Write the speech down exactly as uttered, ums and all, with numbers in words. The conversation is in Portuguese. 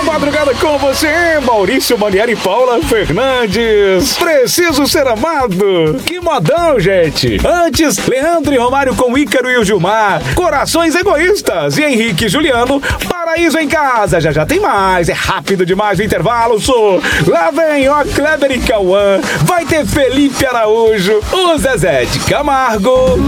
madrugada com você, Maurício Manieri e Paula Fernandes. Preciso ser amado. Que modão, gente. Antes, Leandro e Romário com Ícaro e o Gilmar. Corações egoístas. E Henrique e Juliano, Paraíso em Casa. Já já tem mais. É rápido demais o intervalo, sou. Lá vem, ó, Kleber e Cauã. Vai ter Felipe Araújo, o Zezé de Camargo.